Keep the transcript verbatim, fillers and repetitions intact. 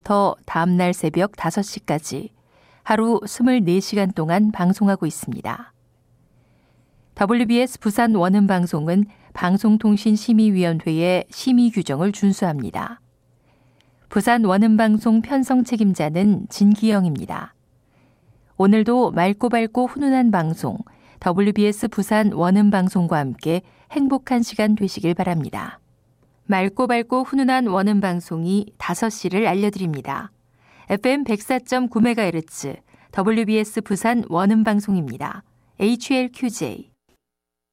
시부터 다음날 새벽 다섯 시까지 하루 이십사 시간 동안 방송하고 있습니다. 더블유비에스 부산 원음방송은 방송통신심의위원회의 심의 규정을 준수합니다. 부산 원음방송 편성 책임자는 진기영입니다. 오늘도 맑고 밝고 훈훈한 방송, 더블유비에스 부산 원음방송과 함께 행복한 시간 되시길 바랍니다. 맑고 밝고 훈훈한 원음방송이 다섯 시를 알려드립니다. 에프엠 백사 점 구 메가헤르츠 더블유비에스 부산 원음방송입니다. 에이치엘큐제이